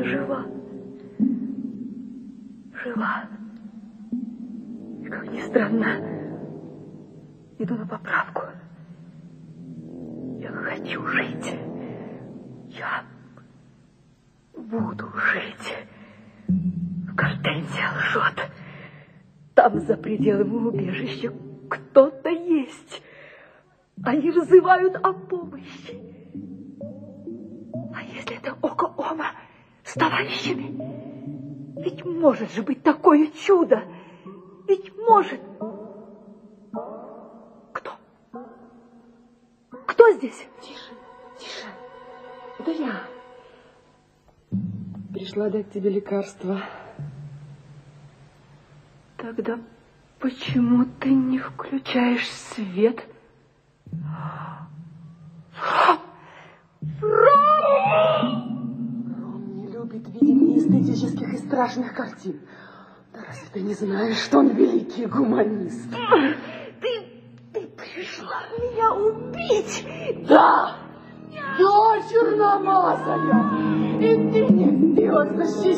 жива. Жива. И, как ни странно, иду на поправку. Я хочу жить. Я буду жить. Гортензия лжет. Там, за пределами убежища, кто-то есть. Они взывают о помощи. А если это око Ома с товарищами? Ведь может же быть такое чудо. Ведь может. Кто? Кто здесь? Тише, тише. Это я. Пришла дать тебе лекарство. Тогда почему ты не включаешь свет? Он не любит видеть неэстетических и страшных картин. Да разве ты не знаешь, что он великий гуманист? Ты пришла меня убить? Да! Дочь черномазая! И ты не в силах защитить